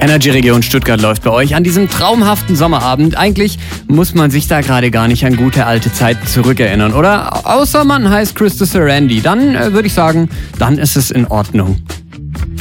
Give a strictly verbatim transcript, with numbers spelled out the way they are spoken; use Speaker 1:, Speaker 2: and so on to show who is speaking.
Speaker 1: Energy Region Stuttgart läuft bei euch an diesem traumhaften Sommerabend. Eigentlich muss man sich da gerade gar nicht an gute alte Zeiten zurückerinnern, oder? Außer man heißt Christopher Randy. Dann äh, würde ich sagen, dann ist es in Ordnung.